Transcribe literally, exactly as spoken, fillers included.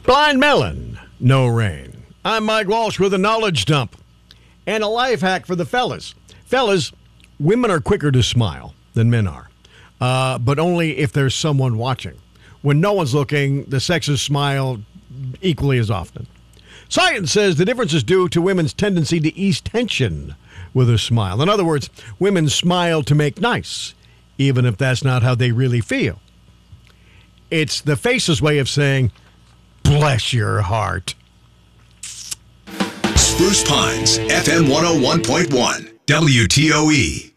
Blind melon, no rain. I'm Mike Walsh with a knowledge dump and a life hack for the fellas. Fellas, women are quicker to smile than men are, uh, but only if there's someone watching. When no one's looking, the sexes smile equally as often. Science says the difference is due to women's tendency to ease tension with a smile. In other words, women smile to make nice, even if that's not how they really feel. It's the face's way of saying, bless your heart. Spruce Pines, F M one oh one point one, W T O E.